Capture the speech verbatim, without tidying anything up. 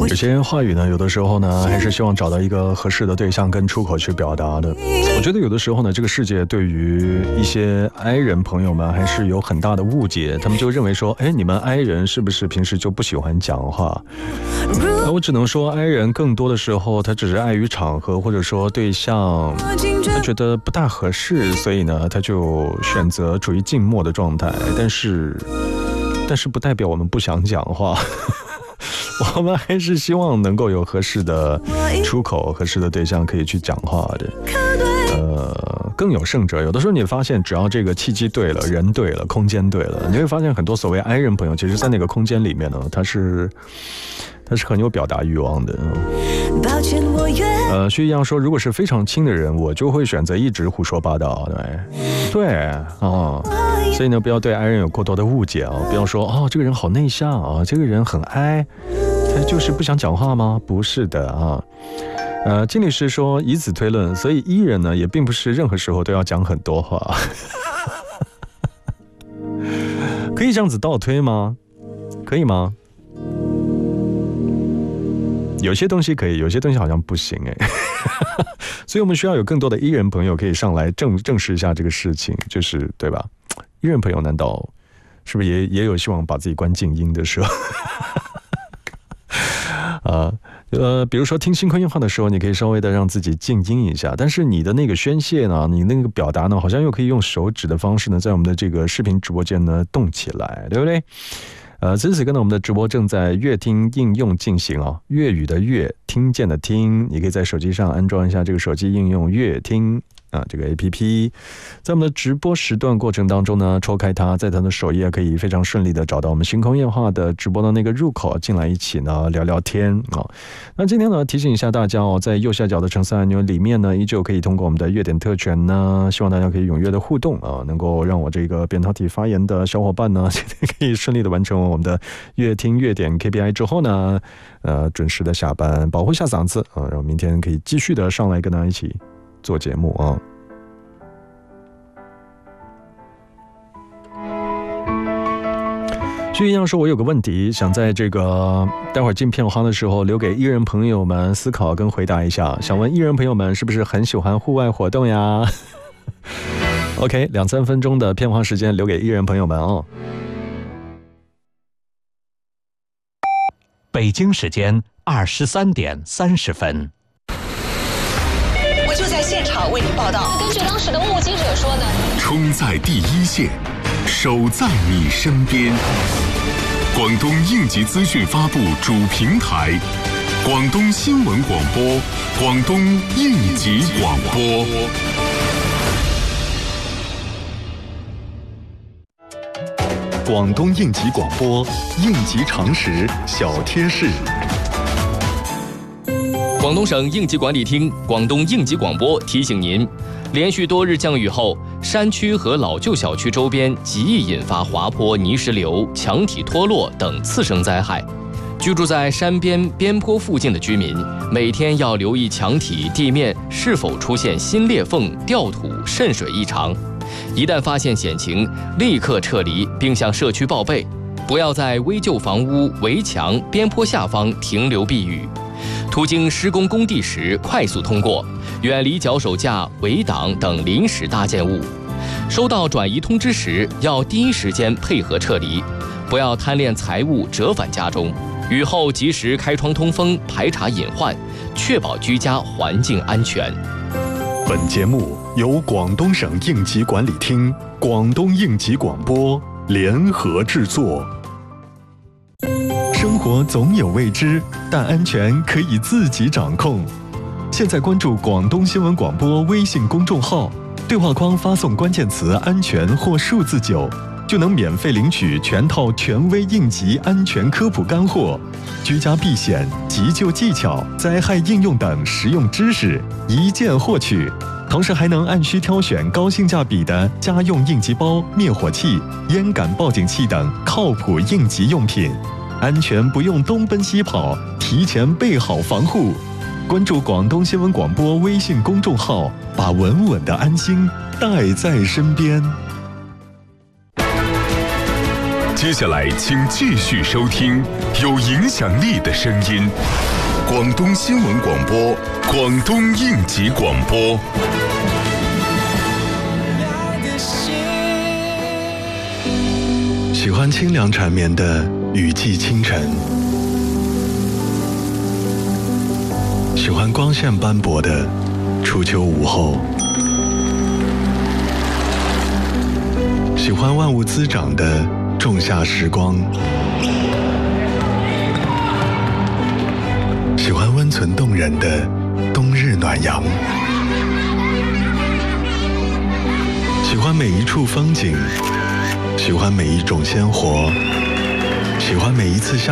有些话语呢，有的时候呢，还是希望找到一个合适的对象跟出口去表达的。我觉得有的时候呢，这个世界对于一些 I 人朋友们还是有很大的误解，他们就认为说，哎，你们 I 人是不是平时就不喜欢讲话？那我只能说 I 人更多的时候，他只是碍于场合或者说对象，他觉得不大合适，所以呢，他就选择处于静默的状态。但是，但是不代表我们不想讲话。我们还是希望能够有合适的出口，合适的对象可以去讲话的。呃，更有甚者，有的时候你发现，只要这个契机对了，人对了，空间对了，你会发现很多所谓 I 人朋友，其实在那个空间里面呢，他是他是很有表达欲望的。呃，薛一样说，如果是非常亲的人，我就会选择一直胡说八道。对，对啊。哦，所以呢，不要对 I 人有过多的误解啊！不要说哦，这个人好内向啊，这个人很 I， 他就是不想讲话吗？不是的啊。呃，金律师说，以此推论，所以 E 人呢，也并不是任何时候都要讲很多话。可以这样子倒推吗？可以吗？有些东西可以，有些东西好像不行哎。所以我们需要有更多的 E 人朋友可以上来证证实一下这个事情，就是对吧？E 人朋友难道是不是也也有希望把自己关静音的时候？啊，呃，比如说听星空夜话的时候，你可以稍微的让自己静音一下，但是你的那个宣泄呢，你那个表达呢，好像又可以用手指的方式呢，在我们的这个视频直播间呢动起来，对不对？呃，此时此刻呢，我们的直播正在乐听应用进行啊，粤语的粤，听见的听，你可以在手机上安装一下这个手机应用乐听啊，这个 A P P， 在我们的直播时段过程当中呢，抽开它，在它的首页可以非常顺利的找到我们星空夜话的直播的那个入口，进来一起呢聊聊天啊。那今天呢，提醒一下大家哦，在右下角的橙色按钮里面呢，依旧可以通过我们的乐点特权呢，希望大家可以踊跃的互动啊，能够让我这个扁桃体发炎的小伙伴呢，可以顺利的完成我们的乐听乐点 K P I 之后呢，呃，准时的下班，保护一下嗓子啊，然后明天可以继续的上来跟大家一起做节目啊。徐一样说，我有个问题，想在这个待会儿进片花的时候留给艺人朋友们思考跟回答一下。想问艺人朋友们是不是很喜欢户外活动呀？OK， 两三分钟的片花时间留给艺人朋友们哦。 北京时间二十三点三十分。 我就在现场为您报道。 根据当时的目击者说呢， 冲在第一线，守在你身边。广东应急资讯发布主平台，广东新闻广播，广东应急广播。广东应急广播，应急常识小贴士。 广东省应急管理厅、广东应急广播提醒您，连续多日降雨后，山区和老旧小区周边极易引发滑坡、泥石流、墙体脱落等次生灾害。居住在山边、边坡附近的居民，每天要留意墙体、地面是否出现新裂缝、掉土、渗水异常。一旦发现险情，立刻撤离，并向社区报备，不要在危旧房屋、围墙、边坡下方停留避雨。途经施工工地时，快速通过，远离脚手架、围挡等临时搭建物。收到转移通知时，要第一时间配合撤离，不要贪恋财物折返家中。雨后及时开窗通风，排查隐患，确保居家环境安全。 本节目由广东省应急管理厅、广东应急广播联合制作。生活总有未知，但安全可以自己掌控。现在关注广东新闻广播微信公众号，对话框发送关键词“安全”或数字九，就能免费领取全套权威应急安全科普干货、居家避险、急救技巧、灾害应用等实用知识，一键获取。同时还能按需挑选高性价比的家用应急包、灭火器、烟感报警器等靠谱应急用品。安全不用东奔西跑，提前备好防护。关注广东新闻广播微信公众号，把稳稳的安心带在身边。 接下来，请继续收听有影响力的声音——广东新闻广播、广东应急广播。 喜欢清凉缠绵的雨季清晨，喜欢光线斑驳的初秋午后，喜欢万物滋长的仲夏时光，喜欢温存动人的冬日暖阳，喜欢每一处风景，喜欢每一种鲜活，喜欢每一次相